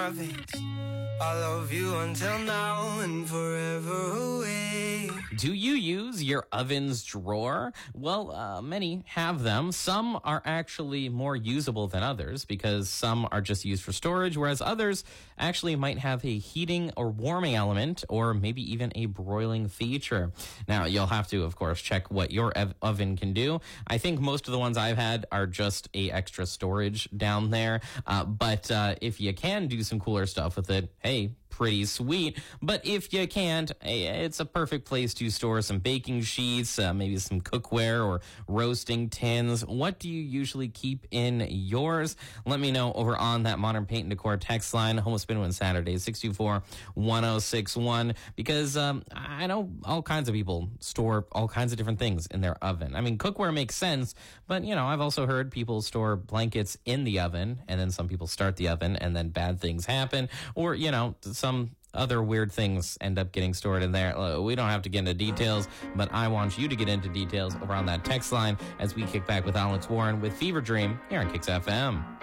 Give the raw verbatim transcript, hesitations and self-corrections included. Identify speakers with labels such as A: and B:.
A: I love you until now and forever away.
B: Do you use your oven's drawer? Well, uh, many have them. Some are actually more usable than others because some are just used for storage, whereas others actually might have a heating or warming element or maybe even a broiling feature. Now, you'll have to, of course, check what your ev- oven can do. I think most of the ones I've had are just a extra storage down there, uh, but uh, if you can do some cooler stuff with it, hey, pretty sweet. But if you can't, it's a perfect place to store some baking sheets, uh, maybe some cookware or roasting tins. What do you usually keep in yours? Let me know over on that Modern Paint and Decor text line, Home of Spinwin Saturday, six two four, one oh six one, because um, I know all kinds of people store all kinds of different things in their oven. I mean, cookware makes sense, but, you know, I've also heard people store blankets in the oven, and then some people start the oven, and then bad things happen, or, you know, some other weird things end up getting stored in there. Uh, We don't have to get into details, but I want you to get into details over on that text line as we kick back with Alex Warren with Fever Dream here on Kicks F M.